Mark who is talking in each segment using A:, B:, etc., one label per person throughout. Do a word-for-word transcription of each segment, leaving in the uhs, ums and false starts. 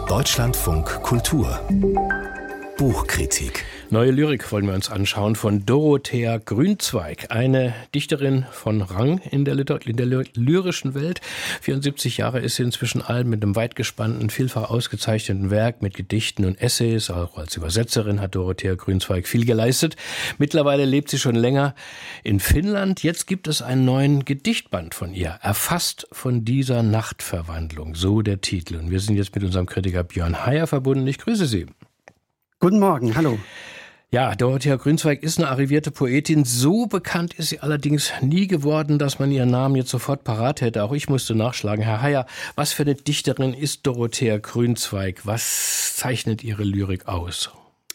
A: Deutschlandfunk Kultur Buchkritik.
B: Neue Lyrik wollen wir uns anschauen von Dorothea Grünzweig, eine Dichterin von Rang in der, Liter- in der lyrischen Welt. vierundsiebzig Jahre ist sie inzwischen alt, mit einem weit gespannten, vielfach ausgezeichneten Werk mit Gedichten und Essays. Auch als Übersetzerin hat Dorothea Grünzweig viel geleistet. Mittlerweile lebt sie schon länger in Finnland. Jetzt gibt es einen neuen Gedichtband von ihr, erfasst von dieser Nachtverwandlung, so der Titel. Und wir sind jetzt mit unserem Kritiker Björn Heyer verbunden. Ich grüße Sie.
C: Guten Morgen, hallo.
B: Ja, Dorothea Grünzweig ist eine arrivierte Poetin. So bekannt ist sie allerdings nie geworden, dass man ihren Namen jetzt sofort parat hätte. Auch ich musste nachschlagen. Herr Heyer, was für eine Dichterin ist Dorothea Grünzweig? Was zeichnet ihre Lyrik aus?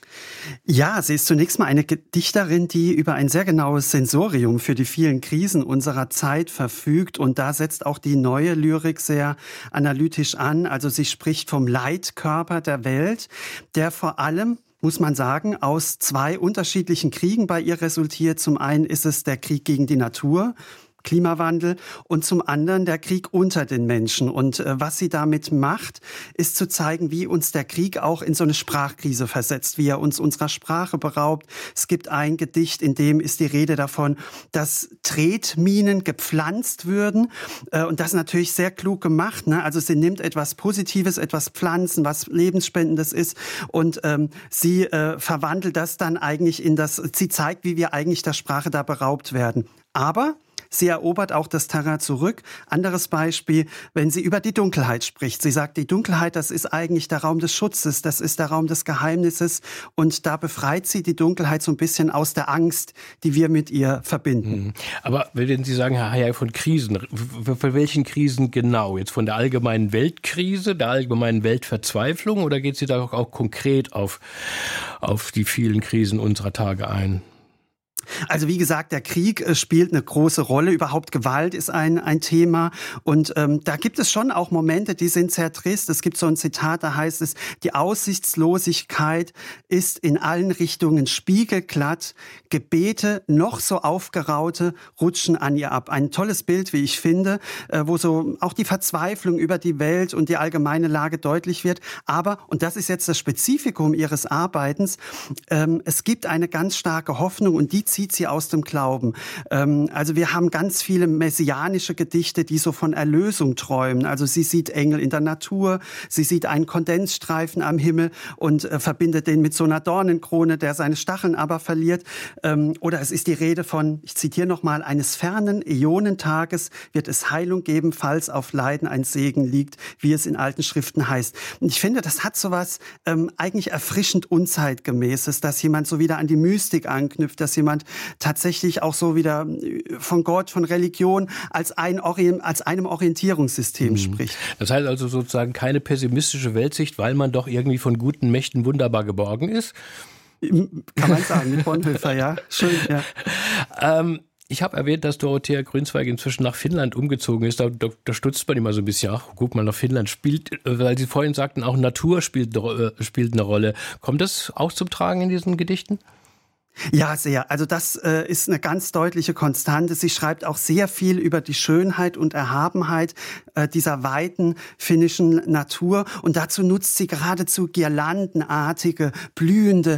C: Ja, sie ist zunächst mal eine Dichterin, die über ein sehr genaues Sensorium für die vielen Krisen unserer Zeit verfügt. Und da setzt auch die neue Lyrik sehr analytisch an. Also sie spricht vom Leitkörper der Welt, der vor allem, muss man sagen, aus zwei unterschiedlichen Kriegen bei ihr resultiert. Zum einen ist es der Krieg gegen die Natur, Klimawandel, und zum anderen der Krieg unter den Menschen. Und äh, was sie damit macht, ist zu zeigen, wie uns der Krieg auch in so eine Sprachkrise versetzt, wie er uns unserer Sprache beraubt. Es gibt ein Gedicht, in dem ist die Rede davon, dass Tretminen gepflanzt würden. Äh, und das ist natürlich sehr klug gemacht, ne? Also sie nimmt etwas Positives, etwas Pflanzen, was Lebensspendendes ist, und ähm, sie äh, verwandelt das dann eigentlich in das, sie zeigt, wie wir eigentlich der Sprache da beraubt werden. Aber sie erobert auch das Terrain zurück. Anderes Beispiel, wenn sie über die Dunkelheit spricht. Sie sagt, die Dunkelheit, das ist eigentlich der Raum des Schutzes, das ist der Raum des Geheimnisses. Und da befreit sie die Dunkelheit so ein bisschen aus der Angst, die wir mit ihr verbinden.
B: Aber wenn Sie sagen, Herr Heyer, von Krisen, für welchen Krisen genau? Jetzt von der allgemeinen Weltkrise, der allgemeinen Weltverzweiflung, oder geht sie da auch, auch konkret auf, auf die vielen Krisen unserer Tage ein?
C: Also wie gesagt, der Krieg äh, spielt eine große Rolle. Überhaupt Gewalt ist ein, ein Thema. Und ähm, da gibt es schon auch Momente, die sind sehr trist. Es gibt so ein Zitat, da heißt es, die Aussichtslosigkeit ist in allen Richtungen spiegelglatt. Gebete, noch so aufgeraute, rutschen an ihr ab. Ein tolles Bild, wie ich finde, äh, wo so auch die Verzweiflung über die Welt und die allgemeine Lage deutlich wird. Aber, und das ist jetzt das Spezifikum ihres Arbeitens, ähm, es gibt eine ganz starke Hoffnung, und die zieht sie aus dem Glauben. Ähm, also wir haben ganz viele messianische Gedichte, die so von Erlösung träumen. Also sie sieht Engel in der Natur, sie sieht einen Kondensstreifen am Himmel und äh, verbindet den mit so einer Dornenkrone, der seine Stacheln aber verliert. Ähm, oder es ist die Rede von, ich zitiere nochmal, eines fernen Äonentages wird es Heilung geben, falls auf Leiden ein Segen liegt, wie es in alten Schriften heißt. Und ich finde, das hat sowas ähm, eigentlich erfrischend Unzeitgemäßes, dass jemand so wieder an die Mystik anknüpft, dass jemand tatsächlich auch so wieder von Gott, von Religion als, ein Orient, als einem Orientierungssystem mhm. spricht.
B: Das heißt also sozusagen keine pessimistische Weltsicht, weil man doch irgendwie von guten Mächten wunderbar geborgen ist?
C: Kann man sagen, mit Bonhoeffer, ja. Schön, ja.
B: ähm, Ich habe erwähnt, dass Dorothea Grünzweig inzwischen nach Finnland umgezogen ist. Da, da, da stutzt man immer so ein bisschen, ach, guck mal, nach Finnland spielt, weil Sie vorhin sagten, auch Natur spielt, äh, spielt eine Rolle. Kommt das auch zum Tragen in diesen Gedichten?
C: Ja, sehr. Also das äh, ist eine ganz deutliche Konstante. Sie schreibt auch sehr viel über die Schönheit und Erhabenheit äh, dieser weiten finnischen Natur. Und dazu nutzt sie geradezu girlandenartige, blühende,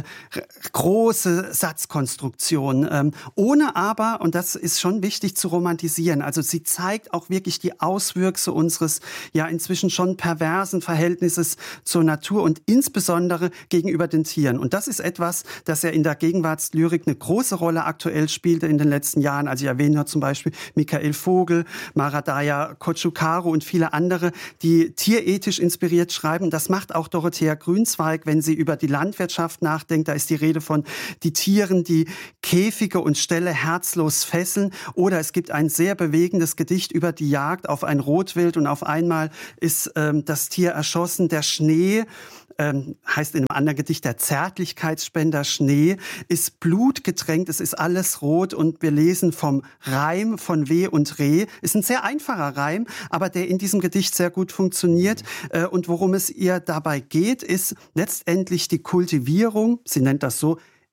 C: große Satzkonstruktionen. Ähm, ohne aber, und das ist schon wichtig, zu romantisieren. Also sie zeigt auch wirklich die Auswüchse unseres ja inzwischen schon perversen Verhältnisses zur Natur und insbesondere gegenüber den Tieren. Und das ist etwas, das ja in der Gegenwart Lyrik eine große Rolle aktuell spielte in den letzten Jahren. Also ich erwähne nur zum Beispiel Michael Vogel, Maradaya Kotschukaro und viele andere, die tierethisch inspiriert schreiben. Das macht auch Dorothea Grünzweig, wenn sie über die Landwirtschaft nachdenkt. Da ist die Rede von die Tieren, die Käfige und Ställe herzlos fesseln. Oder es gibt ein sehr bewegendes Gedicht über die Jagd auf ein Rotwild und auf einmal ist ähm, das Tier erschossen. Der Schnee, ähm, heißt in einem anderen Gedicht, der Zärtlichkeitsspender Schnee, ist blutgetränkt, es ist alles rot und wir lesen vom Reim von Weh und Reh. Ist ein sehr einfacher Reim, aber der in diesem Gedicht sehr gut funktioniert. Äh, und worum es ihr dabei geht, ist letztendlich die Kultivierung, sie nennt das so,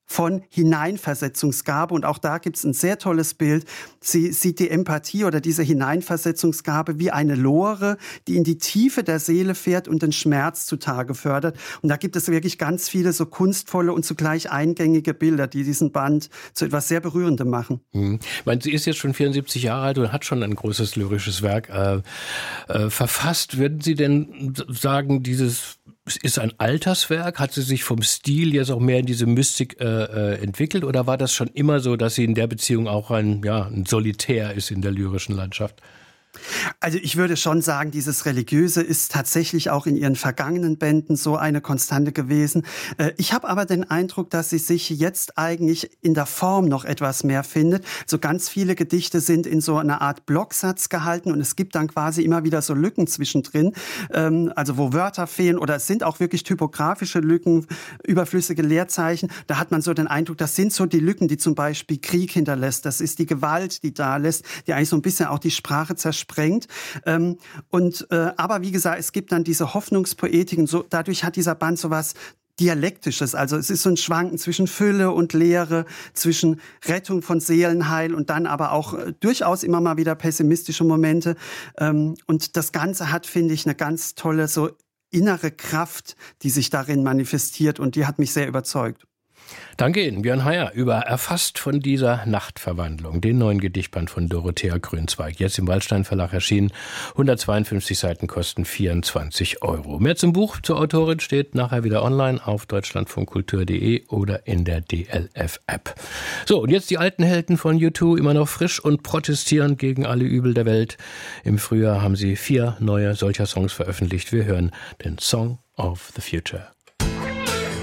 C: von Hineinversetzungsgabe. Und auch da gibt es ein sehr tolles Bild. Sie sieht die Empathie oder diese Hineinversetzungsgabe wie eine Lore, die in die Tiefe der Seele fährt und den Schmerz zutage fördert. Und da gibt es wirklich ganz viele so kunstvolle und zugleich eingängige Bilder, die diesen Band zu etwas sehr Berührendem machen.
B: Mhm. Ich meine, sie ist jetzt schon vierundsiebzig Jahre alt und hat schon ein großes lyrisches Werk äh, äh, verfasst. Würden Sie denn sagen, dieses ist ein Alterswerk? Hat sie sich vom Stil jetzt auch mehr in diese Mystik äh, äh, entwickelt? Oder war das schon immer so, dass sie in der Beziehung auch ein, ja, ein Solitär ist in der lyrischen Landschaft?
C: Also ich würde schon sagen, dieses Religiöse ist tatsächlich auch in ihren vergangenen Bänden so eine Konstante gewesen. Ich habe aber den Eindruck, dass sie sich jetzt eigentlich in der Form noch etwas mehr findet. So ganz viele Gedichte sind in so einer Art Blocksatz gehalten und es gibt dann quasi immer wieder so Lücken zwischendrin, also wo Wörter fehlen oder es sind auch wirklich typografische Lücken, überflüssige Leerzeichen. Da hat man so den Eindruck, das sind so die Lücken, die zum Beispiel Krieg hinterlässt. Das ist die Gewalt, die da lässt, die eigentlich so ein bisschen auch die Sprache zerstört. Sprengt. Ähm, und, äh, aber wie gesagt, es gibt dann diese Hoffnungspoetik und so, dadurch hat dieser Band so was Dialektisches. Also es ist so ein Schwanken zwischen Fülle und Leere, zwischen Rettung von Seelenheil und dann aber auch äh, durchaus immer mal wieder pessimistische Momente. Ähm, und das Ganze hat, finde ich, eine ganz tolle so innere Kraft, die sich darin manifestiert und die hat mich sehr überzeugt.
B: Danke Ihnen, Björn Heyer, über Erfasst von dieser Nachtverwandlung, den neuen Gedichtband von Dorothea Grünzweig, jetzt im Waldstein Verlag erschienen. hundertzweiundfünfzig Seiten kosten vierundzwanzig Euro. Mehr zum Buch zur Autorin steht nachher wieder online auf deutschlandfunkkultur punkt de oder in der D L F-App. So, und jetzt die alten Helden von U zwei, immer noch frisch und protestieren gegen alle Übel der Welt. Im Frühjahr haben sie vier neue solcher Songs veröffentlicht. Wir hören den Song of the Future.